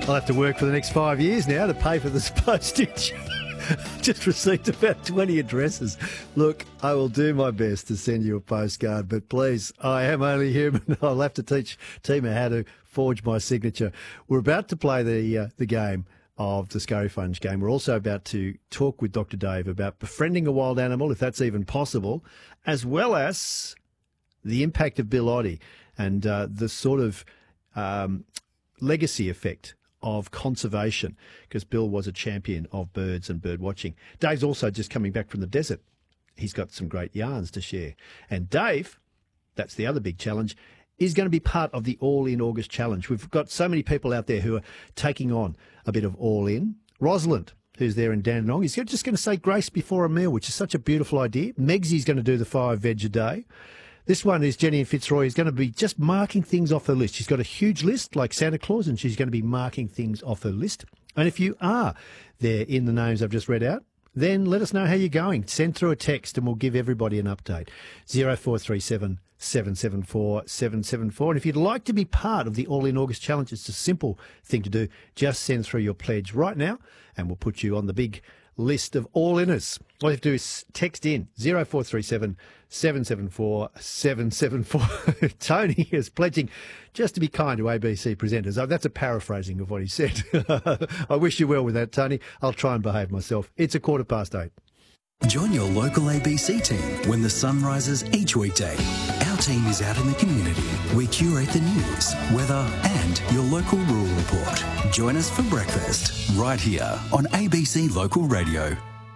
I'll have to work for the next 5 years now to pay for this postage. Just received about 20 addresses. Look, I will do my best to send you a postcard, but please, I am only human. I'll have to teach Tima how to forge my signature. We're about to play the game of the Scurry Funge game. We're also about to talk with Dr. Dave about befriending a wild animal, if that's even possible, as well as the impact of Bill Oddie and the sort of legacy effect of conservation, because Bill was a champion of birds and bird watching. Dave's also just coming back from the desert. He's got some great yarns to share. And Dave, that's the other big challenge, is going to be part of the All In August Challenge. We've got so many people out there who are taking on a bit of All In. Rosalind, who's there in Dandenong, is just going to say grace before a meal, which is such a beautiful idea. Megsy's going to do the 5 veg a day. This one is Jenny in Fitzroy, is going to be just marking things off her list. She's got a huge list like Santa Claus, and she's going to be marking things off her list. And if you are there in the names I've just read out, then let us know how you're going. Send through a text and we'll give everybody an update. 0437 774 774. And if you'd like to be part of the All In August Challenge, it's a simple thing to do. Just send through your pledge right now and we'll put you on the big list of all-inners. All you have to do is text in 0437 774 774. Tony is pledging just to be kind to ABC presenters. Oh, that's a paraphrasing of what he said. I wish you well with that, Tony. I'll try and behave myself. It's 8:15. Join your local ABC team when the sun rises each weekday. Our team is out in the community. We curate the news, weather and your local rural report. Join us for breakfast right here on ABC Local Radio.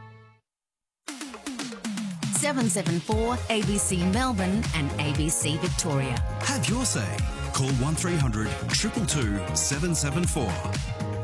774 ABC Melbourne and ABC Victoria. Have your say. Call 1300 222 774.